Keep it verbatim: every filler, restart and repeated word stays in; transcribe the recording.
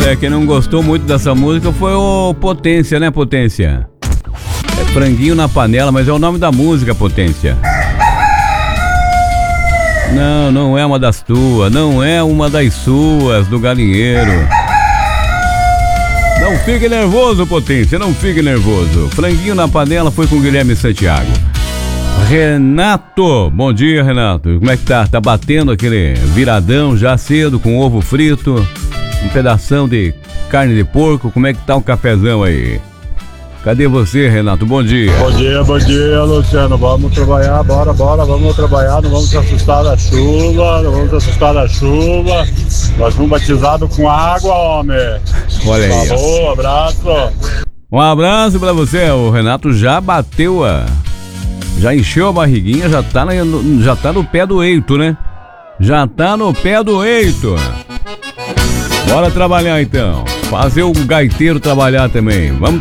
É, quem não gostou muito dessa música foi o Potência, né, Potência? É Franguinho na Panela, mas é o nome da música, Potência. Não, não é uma das tuas, não é uma das suas, do galinheiro. Não fique nervoso, Potência, não fique nervoso. Franguinho na Panela foi com Guilherme Santiago. Renato, bom dia, Renato. Como é que tá? Tá batendo aquele viradão já cedo com ovo frito, um pedação de carne de porco. Como é que tá o cafezão aí? Cadê você, Renato? Bom dia. Bom dia, bom dia, Luciano. Vamos trabalhar, bora, bora, vamos trabalhar. Não vamos se assustar da chuva, não vamos se assustar da chuva. Nós fomos batizados com água, homem. Olha aí. Falou, abraço. Um abraço pra você. O Renato já bateu a... Já encheu a barriguinha, já tá, na, já tá no pé do eito, né? Já tá no pé do eito. Bora trabalhar então. Fazer o gaiteiro trabalhar também. Vamos